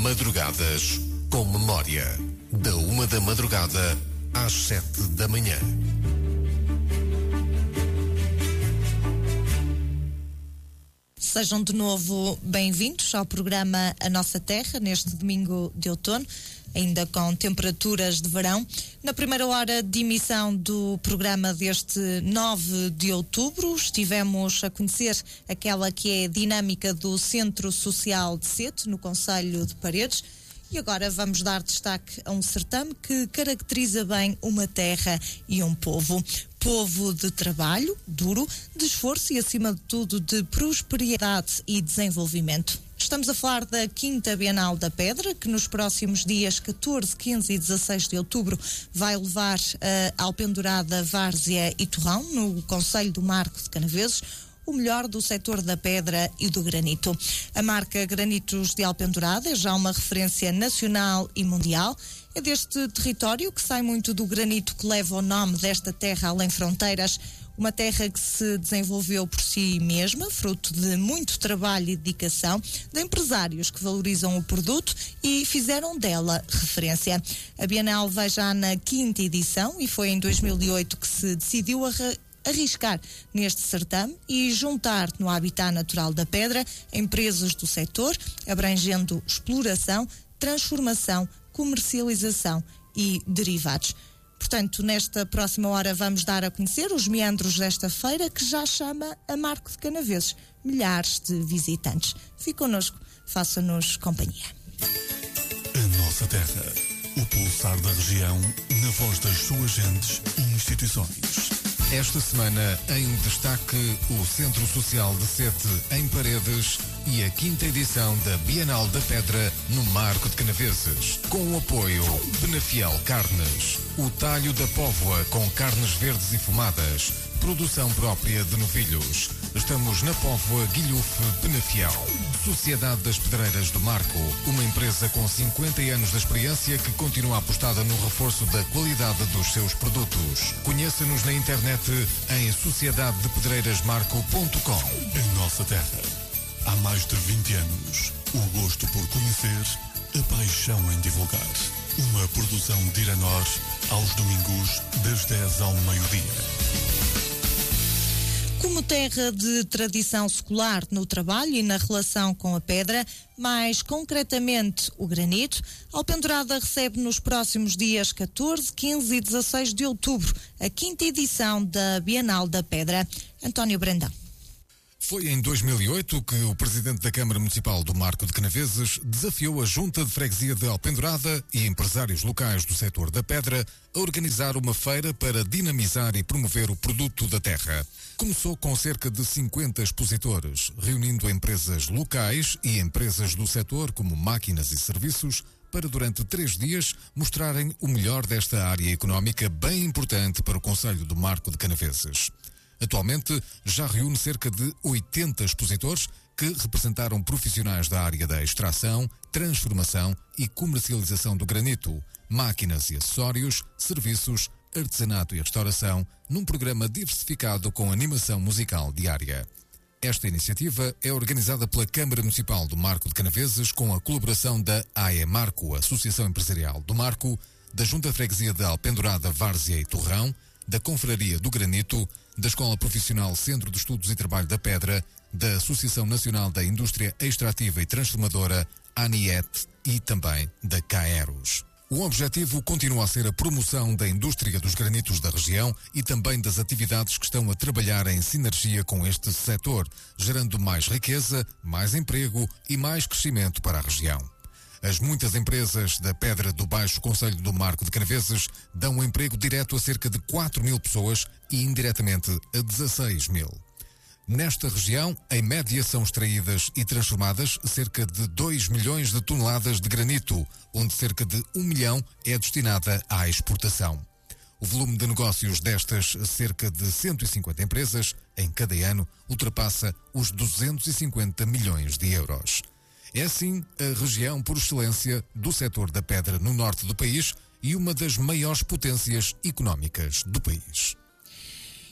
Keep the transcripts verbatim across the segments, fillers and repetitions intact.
Madrugadas com Memória. Da uma da madrugada às sete da manhã. Sejam de novo bem-vindos ao programa A Nossa Terra, neste domingo de outono, ainda com temperaturas de verão. Na primeira hora de emissão do programa deste nove de outubro, estivemos a conhecer aquela que é a dinâmica do Centro Social de Sete, no concelho de Paredes. E agora vamos dar destaque a um certame que caracteriza bem uma terra e um povo. Povo de trabalho duro, de esforço e, acima de tudo, de prosperidade e desenvolvimento. Estamos a falar da quinta Bienal da Pedra, que nos próximos dias catorze, quinze e dezasseis de outubro vai levar uh, Alpendurada, Várzea e Torrão, no concelho do Marco de Canaveses, o melhor do setor da pedra e do granito. A marca Granitos de Alpendurada é já uma referência nacional e mundial. É deste território que sai muito do granito que leva o nome desta terra além fronteiras, uma terra que se desenvolveu por si mesma, fruto de muito trabalho e dedicação, de empresários que valorizam o produto e fizeram dela referência. A Bienal vai já na quinta edição e foi em dois mil e oito que se decidiu a arriscar neste certame e juntar no habitat natural da pedra empresas do setor, abrangendo exploração, transformação, comercialização e derivados. Portanto, nesta próxima hora vamos dar a conhecer os meandros desta feira que já chama a Marco de Canaveses milhares de visitantes. Fique connosco, faça-nos companhia. A nossa terra, o pulsar da região, na voz das suas gentes e instituições. Esta semana, em destaque, o Centro Social de Sete, em Paredes, e a quinta edição da Bienal da Pedra, no Marco de Canaveses. Com o apoio Penafiel Carnes, o talho da Póvoa com carnes verdes e fumadas, produção própria de novilhos. Estamos na Póvoa Guilhofe Penafiel. Sociedade das Pedreiras do Marco, uma empresa com cinquenta anos de experiência que continua apostada no reforço da qualidade dos seus produtos. Conheça-nos na internet em sociedade de pedreiras marco ponto com. A nossa terra. Há mais de vinte anos, o gosto por conhecer, a paixão em divulgar. Uma produção de Iranor, aos domingos, das dez ao meio-dia. Como terra de tradição secular no trabalho e na relação com a pedra, mais concretamente o granito, Alpendurada recebe nos próximos dias catorze, quinze e dezasseis de outubro a quinta edição da Bienal da Pedra. António Brandão. Foi em dois mil e oito que o presidente da Câmara Municipal do Marco de Canaveses desafiou a Junta de Freguesia de Alpendurada e empresários locais do setor da pedra a organizar uma feira para dinamizar e promover o produto da terra. Começou com cerca de cinquenta expositores, reunindo empresas locais e empresas do setor como máquinas e serviços, para durante três dias mostrarem o melhor desta área económica bem importante para o concelho do Marco de Canaveses. Atualmente já reúne cerca de oitenta expositores que representaram profissionais da área da extração, transformação e comercialização do granito, máquinas e acessórios, serviços, artesanato e restauração, num programa diversificado com animação musical diária. Esta iniciativa é organizada pela Câmara Municipal do Marco de Canaveses com a colaboração da A E Marco, Associação Empresarial do Marco, da Junta Freguesia de Alpendurada, Várzea e Torrão, da Confraria do Granito, da Escola Profissional Centro de Estudos e Trabalho da Pedra, da Associação Nacional da Indústria Extrativa e Transformadora, ANIET, e também da CAEROS. O objetivo continua a ser a promoção da indústria dos granitos da região e também das atividades que estão a trabalhar em sinergia com este setor, gerando mais riqueza, mais emprego e mais crescimento para a região. As muitas empresas da Pedra do Baixo Concelho do Marco de Canaveses dão um emprego direto a cerca de quatro mil pessoas e indiretamente a dezasseis mil. Nesta região, em média, são extraídas e transformadas cerca de dois milhões de toneladas de granito, onde cerca de um milhão é destinada à exportação. O volume de negócios destas cerca de cento e cinquenta empresas, em cada ano, ultrapassa os duzentos e cinquenta milhões de euros. É assim a região por excelência do setor da pedra no norte do país e uma das maiores potências económicas do país.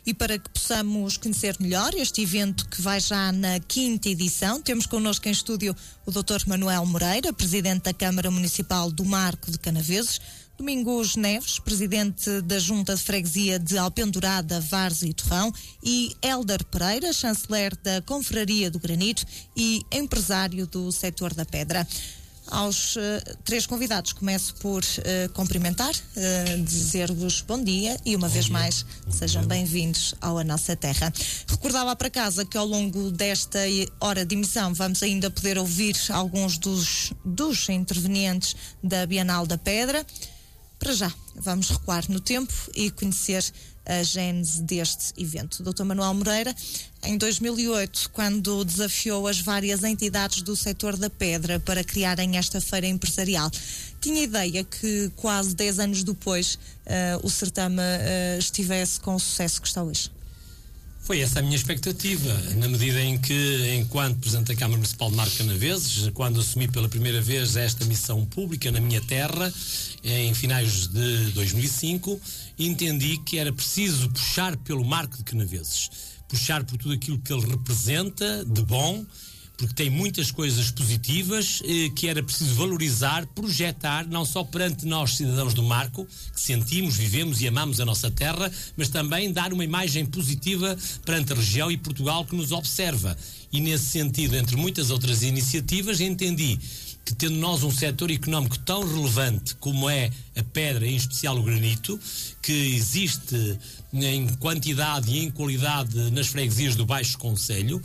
E para que possamos conhecer melhor este evento que vai já na quinta edição, temos connosco em estúdio o doutor Manuel Moreira, presidente da Câmara Municipal do Marco de Canaveses, Domingos Neves, presidente da Junta de Freguesia de Alpendurada, Várzea e Torrão, e Hélder Pereira, chanceler da Confraria do Granito e empresário do setor da pedra. Aos uh, três convidados, começo por uh, cumprimentar, uh, dizer-vos bom dia e uma bom vez dia. mais bom sejam bem-vindos ao A Nossa Terra. Recordar lá para casa que ao longo desta hora de emissão vamos ainda poder ouvir alguns dos, dos intervenientes da Bienal da Pedra. Para já, vamos recuar no tempo e conhecer a gênese deste evento. doutor Manuel Moreira, em dois mil e oito, quando desafiou as várias entidades do setor da pedra para criarem esta feira empresarial, tinha ideia que quase dez anos depois uh, o certame uh, estivesse com o sucesso que está hoje? Foi essa a minha expectativa, na medida em que, enquanto Presidente da Câmara Municipal de Marco de Canaveses, quando assumi pela primeira vez esta missão pública na minha terra, em finais de dois mil e cinco, entendi que era preciso puxar pelo Marco de Canaveses, puxar por tudo aquilo que ele representa de bom, porque tem muitas coisas positivas eh, que era preciso valorizar, projetar, não só perante nós, cidadãos do Marco, que sentimos, vivemos e amamos a nossa terra, mas também dar uma imagem positiva perante a região e Portugal que nos observa. E nesse sentido, entre muitas outras iniciativas, entendi que, tendo nós um setor económico tão relevante como é a pedra, em especial o granito, que existe em quantidade e em qualidade nas freguesias do Baixo Concelho,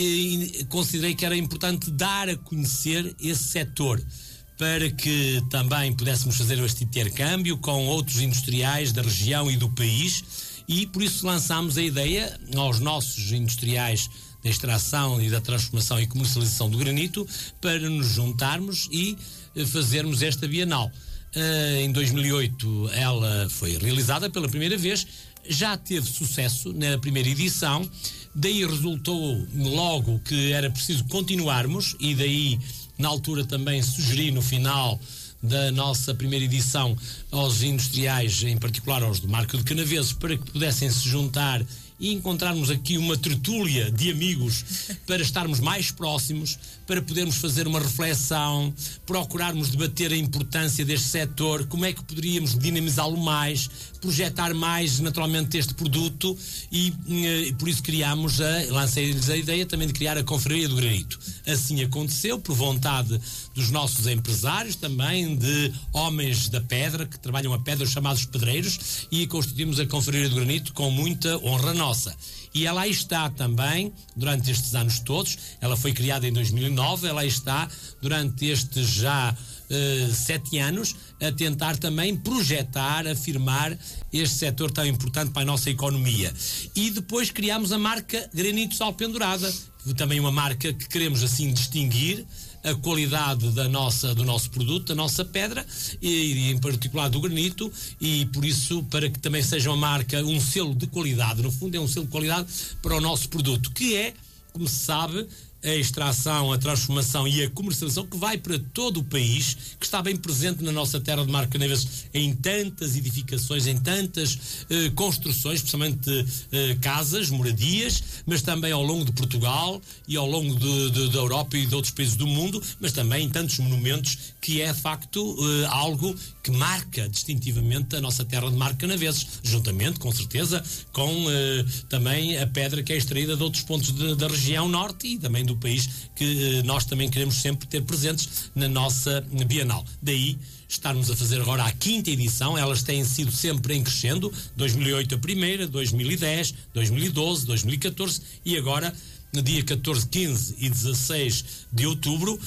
e considerei que era importante dar a conhecer esse setor, para que também pudéssemos fazer este intercâmbio com outros industriais da região e do país, e por isso lançámos a ideia aos nossos industriais da extração e da transformação e comercialização do granito para nos juntarmos e fazermos esta Bienal. Uh, em dois mil e oito ela foi realizada pela primeira vez, já teve sucesso na primeira edição, daí resultou logo que era preciso continuarmos e daí na altura também sugeri no final da nossa primeira edição aos industriais, em particular aos do Marco de Canaveses, para que pudessem se juntar e encontrarmos aqui uma tertúlia de amigos para estarmos mais próximos, para podermos fazer uma reflexão, procurarmos debater a importância deste setor, como é que poderíamos dinamizá-lo mais, projetar mais naturalmente este produto e, e por isso criámos, a, lancei-lhes a ideia também de criar a Confraria do Granito. Assim aconteceu, por vontade dos nossos empresários, também de homens da pedra, que trabalham a pedra, chamados pedreiros, e constituímos a Confraria do Granito com muita honra nossa. E ela aí está também, durante estes anos todos, ela foi criada em dois mil e nove, ela aí está durante estes já uh, sete anos, a tentar também projetar, afirmar este setor tão importante para a nossa economia. E depois criámos a marca Granitos Alpendurada, também uma marca que queremos assim distinguir a qualidade da nossa, do nosso produto, da nossa pedra, e, e em particular do granito, e por isso para que também seja uma marca, um selo de qualidade, no fundo é um selo de qualidade para o nosso produto, que é, como se sabe, a extração, a transformação e a comercialização que vai para todo o país, que está bem presente na nossa terra de Marco de Canaveses em tantas edificações, em tantas eh, construções, especialmente eh, casas, moradias, mas também ao longo de Portugal e ao longo de, de, da Europa e de outros países do mundo, mas também em tantos monumentos, que é de facto eh, algo que marca distintivamente a nossa terra de Marco de Canaveses, juntamente, com certeza, com eh, também a pedra que é extraída de outros pontos de, da região norte e também do país, que nós também queremos sempre ter presentes na nossa Bienal. Daí estarmos a fazer agora a quinta edição, elas têm sido sempre em crescendo, dois mil e oito a primeira, dois mil e dez, dois mil e doze, dois mil e catorze e agora no dia catorze, quinze e dezasseis de outubro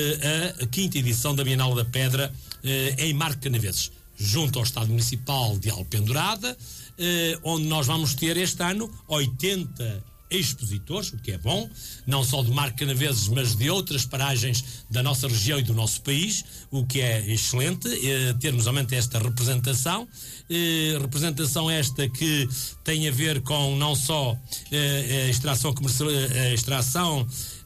a quinta edição da Bienal da Pedra em Marco de Canaveses, junto ao Estado Municipal de Alpendurada, onde nós vamos ter este ano oitenta expositores, o que é bom, não só de Marco de Canaveses, mas de outras paragens da nossa região e do nosso país, o que é excelente, eh, termos somente esta representação, eh, representação esta que tem a ver com não só eh, a extração comercial, a extração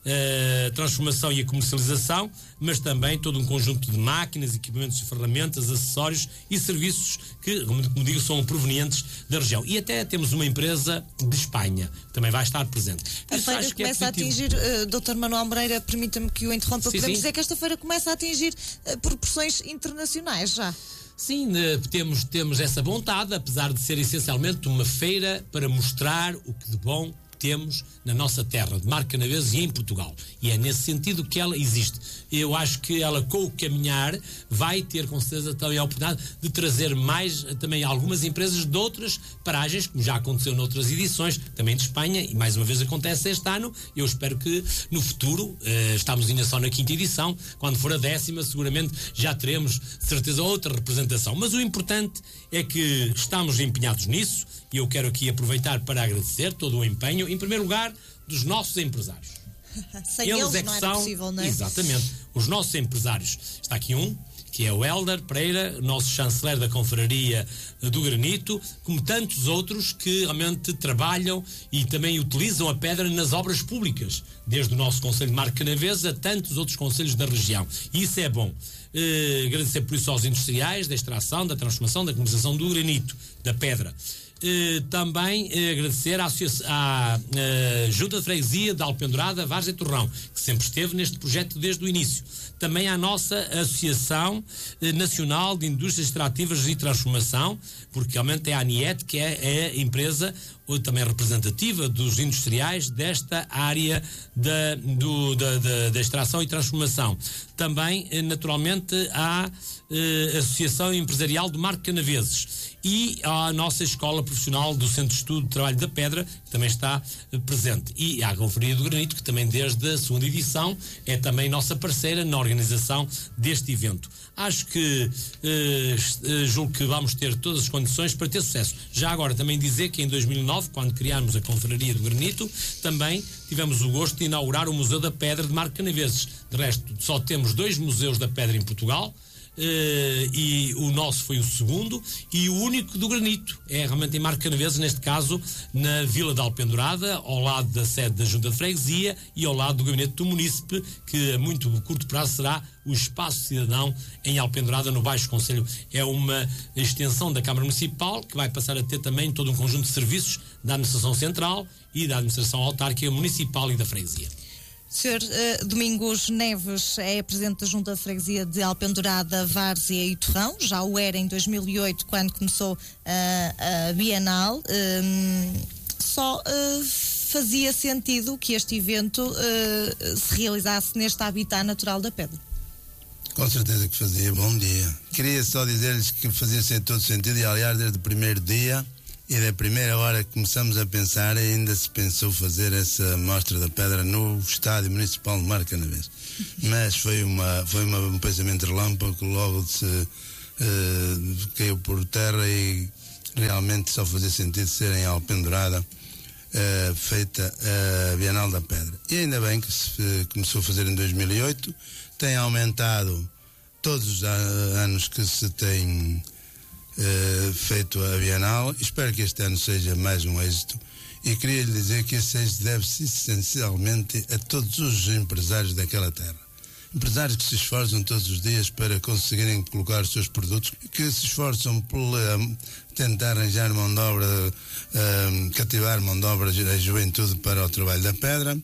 a transformação e a comercialização, mas também todo um conjunto de máquinas, equipamentos e ferramentas, acessórios e serviços que, como digo, são provenientes da região. E até temos uma empresa de Espanha que também vai estar presente. A Isso feira acho que começa é a atingir, uh, doutor Manuel Moreira, permita-me que o interrompa, sim, podemos sim. dizer que esta feira começa a atingir uh, proporções internacionais já. Sim, temos, temos essa vontade, apesar de ser essencialmente uma feira para mostrar o que de bom temos na nossa terra, de Marco Canaveses e em Portugal. E é nesse sentido que ela existe. Eu acho que ela, com o caminhar, vai ter com certeza também a oportunidade de trazer mais também algumas empresas de outras paragens, como já aconteceu noutras edições, também de Espanha, e mais uma vez acontece este ano. Eu espero que no futuro, eh, estamos ainda só na quinta edição, quando for a décima, seguramente já teremos, de certeza, outra representação. Mas o importante é que estamos empenhados nisso, e eu quero aqui aproveitar para agradecer todo o empenho, em primeiro lugar, dos nossos empresários. Sem eles, eles é que não era são, possível, não é? Exatamente. Os nossos empresários. Está aqui um, que é o Hélder Pereira, nosso chanceler da Confraria do Granito, como tantos outros que realmente trabalham e também utilizam a pedra nas obras públicas, desde o nosso Conselho de Marco Canaveses a tantos outros conselhos da região. E isso é bom. Uh, agradecer por isso aos industriais da extração, da transformação, da comercialização do granito, da pedra. Uh, também uh, agradecer à, à uh, Junta de Freguesia de Alpendurada, Várzea e Torrão, que sempre esteve neste projeto desde o início. Também à nossa Associação uh, Nacional de Indústrias Extrativas e Transformação, porque realmente é a ANIET, que é, é a empresa ou também representativa dos industriais desta área da, do, da, da, da extração e transformação. Também, naturalmente, à eh, Associação Empresarial do Marco Canaveses e à nossa Escola Profissional do Centro de Estudo de Trabalho da Pedra, que também está eh, presente. E à Confraria do Granito, que também desde a segunda edição é também nossa parceira na organização deste evento. Acho que eh, julgo que vamos ter todas as condições para ter sucesso. Já agora também dizer que em dois mil e nove, quando criámos a Confraria do Granito, também tivemos o gosto de inaugurar o Museu da Pedra de Marco Canaveses. De resto, só temos dois museus da pedra em Portugal, Uh, e o nosso foi o segundo e o único do granito é realmente em Marco Canaveses, neste caso na Vila da Alpendurada, ao lado da sede da Junta de Freguesia e ao lado do gabinete do munícipe, que a muito curto prazo será o Espaço Cidadão em Alpendurada, no Baixo Conselho. É uma extensão da Câmara Municipal que vai passar a ter também todo um conjunto de serviços da Administração Central e da Administração Autárquica Municipal e da Freguesia. senhor uh, Domingos Neves é presidente da Junta de Freguesia de Alpendurada, Várzea e Torrão. Já o era em dois mil e oito, quando começou uh, a Bienal. Um, só uh, fazia sentido que este evento uh, se realizasse neste habitat natural da pedra. Com certeza que fazia. Bom dia. Queria só dizer-lhes que fazia todo sentido e, aliás, desde o primeiro dia e da primeira hora que começamos a pensar, ainda se pensou fazer essa mostra da pedra no Estádio Municipal de Marco Canaveses. Mas foi, uma, foi uma, um pensamento relâmpago que logo se uh, caiu por terra e realmente só fazia sentido ser em Alpendurada uh, feita a Bienal da Pedra. E ainda bem que se uh, começou a fazer em dois mil e oito, tem aumentado todos os anos que se tem Uh, feito a Bienal. Espero que este ano seja mais um êxito e queria lhe dizer que esse êxito deve-se essencialmente a todos os empresários daquela terra, empresários que se esforçam todos os dias para conseguirem colocar os seus produtos, que se esforçam por uh, tentar arranjar mão de obra, uh, cativar mão de obra da juventude para o trabalho da pedra,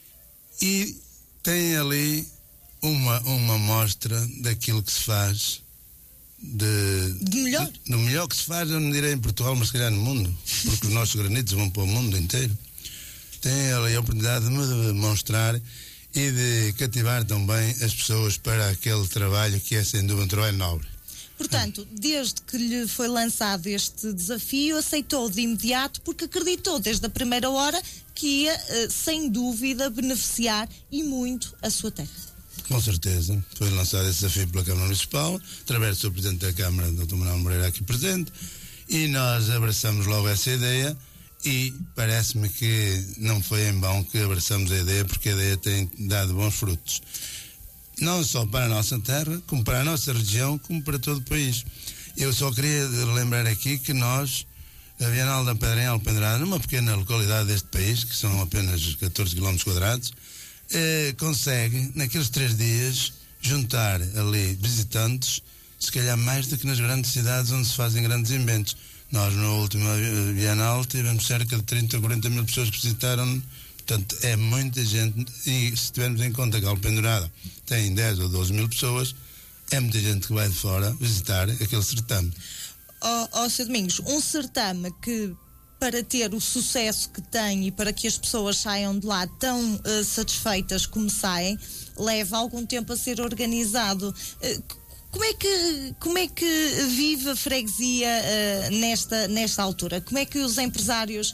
e tem ali uma, uma mostra daquilo que se faz De, de melhor. De, do melhor que se faz, eu não direi em Portugal, mas se calhar no mundo, porque os nossos granitos vão para o mundo inteiro. Tem ali a oportunidade de me demonstrar e de cativar também as pessoas para aquele trabalho que é sem dúvida um trabalho nobre. Portanto, desde que lhe foi lançado este desafio, aceitou de imediato, porque acreditou desde a primeira hora que ia, sem dúvida, beneficiar e muito a sua terra. Com certeza. Foi lançado esse desafio pela Câmara Municipal, através do seu Presidente da Câmara, doutor Manuel Moreira, aqui presente, e nós abraçamos logo essa ideia e parece-me que não foi em vão que abraçamos a ideia, porque a ideia tem dado bons frutos. Não só para a nossa terra, como para a nossa região, como para todo o país. Eu só queria lembrar aqui que nós, a Bienal da Pedra em Alpendurada, numa pequena localidade deste país, que são apenas catorze quilómetros quadrados, eh, consegue, naqueles três dias, juntar ali visitantes, se calhar mais do que nas grandes cidades onde se fazem grandes eventos. Nós, na última Bienal, tivemos cerca de trinta ou quarenta mil pessoas que visitaram. Portanto, é muita gente, e se tivermos em conta que a Alpendurada tem dez ou doze mil pessoas, é muita gente que vai de fora visitar aquele certame. Ó oh, oh, Senhor Domingos, um certame que, para ter o sucesso que tem e para que as pessoas saiam de lá tão uh, satisfeitas como saem, leva algum tempo a ser organizado. Uh, Como é que, como é que vive a freguesia uh, nesta, nesta altura? Como é que os empresários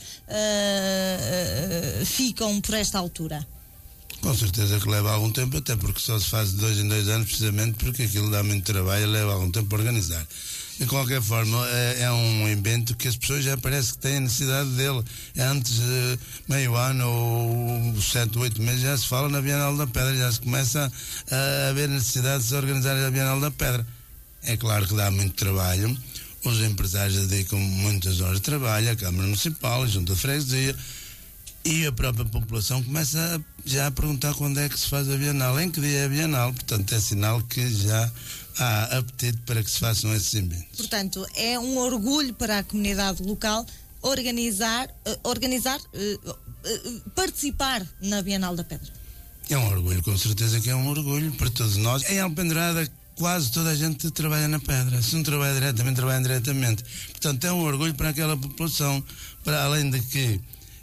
uh, uh, ficam por esta altura? Com certeza que leva algum tempo, até porque só se faz de dois em dois anos, precisamente porque aquilo dá muito trabalho e leva algum tempo para organizar. De qualquer forma, é, é um evento que as pessoas já parece que têm a necessidade dele. Antes, uh, meio ano ou sete, oito meses, já se fala na Bienal da Pedra, já se começa a haver necessidade de se organizar a Bienal da Pedra. É claro que dá muito trabalho, os empresários dedicam muitas horas de trabalho, a Câmara Municipal, a Junta de Freguesia, e a própria população começa a, já a perguntar quando é que se faz a Bienal, em que dia é a Bienal. Portanto, é sinal que já há apetite para que se façam esses eventos. Portanto, é um orgulho para a comunidade local organizar, uh, organizar uh, uh, participar na Bienal da Pedra. É um orgulho, com certeza que é um orgulho para todos nós. Em Alpendurada, quase toda a gente trabalha na pedra. Se não trabalha diretamente, trabalha indiretamente. Portanto, é um orgulho para aquela população. Para além de que,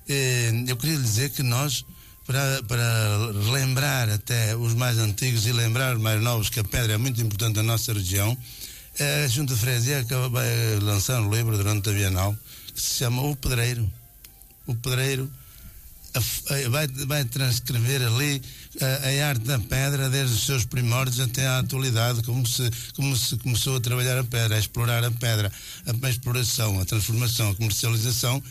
eh, eu queria dizer que nós, Para, para lembrar até os mais antigos e lembrar os mais novos que a pedra é muito importante na nossa região, a Junta de Freguesia acaba de lançar um livro durante a Bienal que se chama O Pedreiro. O Pedreiro a, a, vai, vai transcrever ali a, a arte da pedra desde os seus primórdios até à atualidade, como se, como se começou a trabalhar a pedra, a explorar a pedra, a, a exploração, a transformação, a comercialização.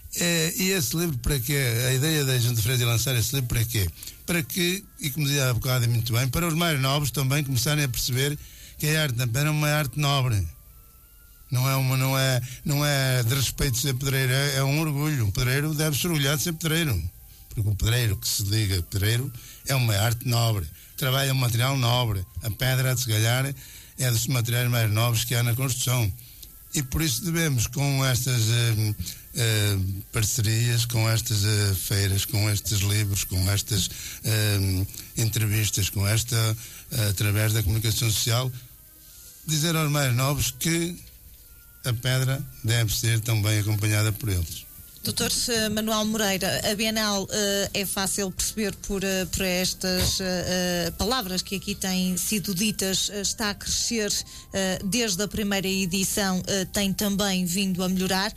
É, e esse livro para quê? A ideia da Junta de Freguesia lançar esse livro para quê? Para que, e como dizia há bocado muito bem, para os mais novos também começarem a perceber que a arte da pedra é uma arte nobre. Não é, uma, não é, não é de respeito de ser pedreiro, é, é um orgulho. Um pedreiro deve se orgulhar de ser pedreiro. Porque o pedreiro que se diga pedreiro é uma arte nobre. Trabalha um material nobre. A pedra, se calhar, é dos materiais mais nobres que há na construção. E por isso devemos, com estas uh, uh, parcerias, com estas uh, feiras, com estes livros, com estas uh, entrevistas, com esta, uh, através da comunicação social, dizer aos mais novos que a pedra deve ser também acompanhada por eles. doutor Manuel Moreira, a Bienal uh, é fácil perceber por, uh, por estas uh, uh, palavras que aqui têm sido ditas, uh, está a crescer uh, desde a primeira edição, uh, tem também vindo a melhorar.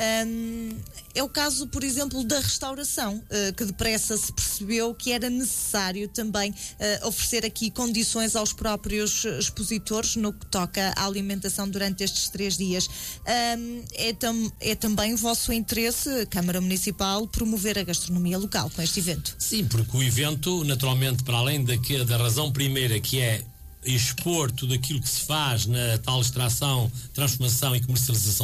Um, é o caso, por exemplo, da restauração, uh, que depressa se percebeu que era necessário também uh, oferecer aqui condições aos próprios expositores no que toca à alimentação durante estes três dias. Um, é, tam, é também vosso interesse, Câmara Municipal, promover a gastronomia local com este evento? Sim, porque o evento, naturalmente, para além da, da razão primeira, que é expor tudo aquilo que se faz na tal extração, transformação e comercialização